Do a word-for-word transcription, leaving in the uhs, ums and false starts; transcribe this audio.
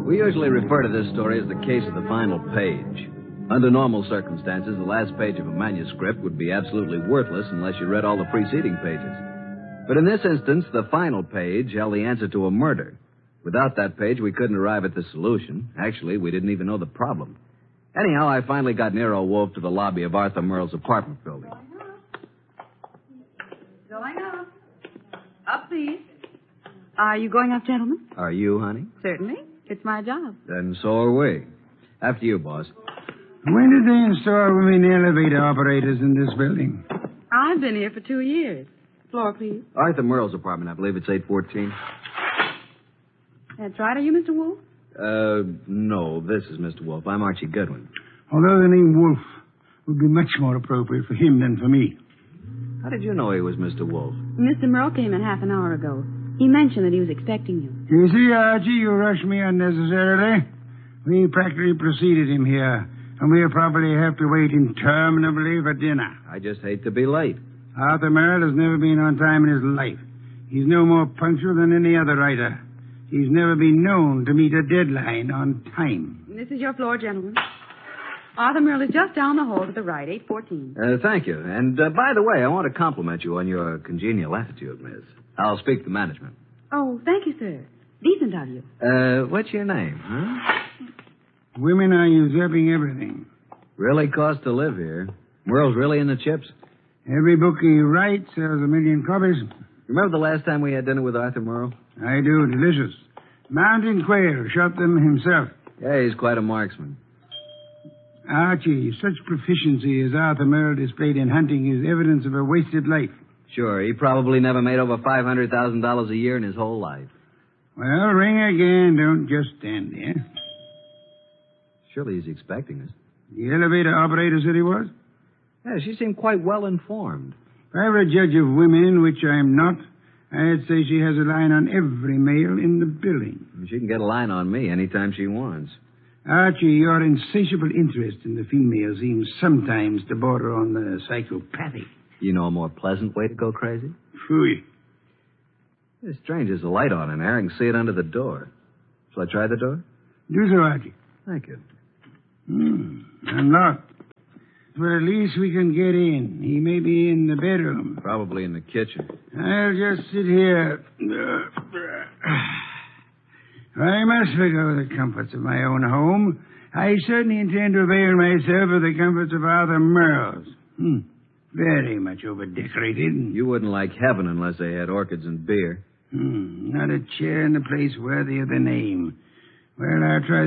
We usually refer to this story as the case of the final page. Under normal circumstances, the last page of a manuscript would be absolutely worthless unless you read all the preceding pages. But in this instance, the final page held the answer to a murder. Without that page, we couldn't arrive at the solution. Actually, we didn't even know the problem. Anyhow, I finally got Nero Wolfe to the lobby of Arthur Merle's apartment building. Going up. Up, please. Are you going up, gentlemen? Are you, honey? Certainly. It's my job. Then so are we. After you, boss. When did they install women elevator operators in this building? I've been here for two years. Floor, please. Arthur Merle's apartment, I believe it's eight fourteen. That's right. Are you Mister Wolfe? Uh, no, this is Mister Wolfe. I'm Archie Goodwin. Although the name Wolfe would be much more appropriate for him than for me. How did you know he was Mister Wolfe? Mister Merle came in half an hour ago. He mentioned that he was expecting you. You see, Archie, you rushed me unnecessarily. We practically preceded him here, and we'll probably have to wait interminably for dinner. I just hate to be late. Arthur Merle has never been on time in his life. He's no more punctual than any other writer. He's never been known to meet a deadline on time. This is your floor, gentlemen. Arthur Merle is just down the hall to the right, eight fourteen. Uh, thank you. And, uh, by the way, I want to compliment you on your congenial attitude, miss. I'll speak to management. Oh, thank you, sir. Decent of you. Uh, what's your name, huh? Women are usurping everything. Really costs to live here. Merle's really in the chips. Every book he writes sells a million copies. Remember the last time we had dinner with Arthur Merle? I do. Delicious. Mountain quail. Shot them himself. Yeah, he's quite a marksman. Archie, such proficiency as Arthur Merle displayed in hunting is evidence of a wasted life. Sure, he probably never made over five hundred thousand dollars a year in his whole life. Well, ring again. Don't just stand there. Surely he's expecting us. The elevator operator said he was? Yeah, she seemed quite well informed. If I were a judge of women, which I'm not, I'd say she has a line on every male in the building. She can get a line on me anytime she wants. Archie, your insatiable interest in the female seems sometimes to border on the psychopathic. You know a more pleasant way to go crazy? Phooey. It's strange, there's a light on in there. I can see it under the door. Shall I try the door? Do so, Archie. Thank you. Hmm. Unlocked. But at least we can get in. He may be in the bedroom. Probably in the kitchen. I'll just sit here. I must forgo the comforts of my own home. I certainly intend to avail myself of the comforts of Arthur Merle's. Hmm. Very much over-decorated. You wouldn't like heaven unless they had orchids and beer. Hmm. Not a chair in the place worthy of the name. Well, I'll try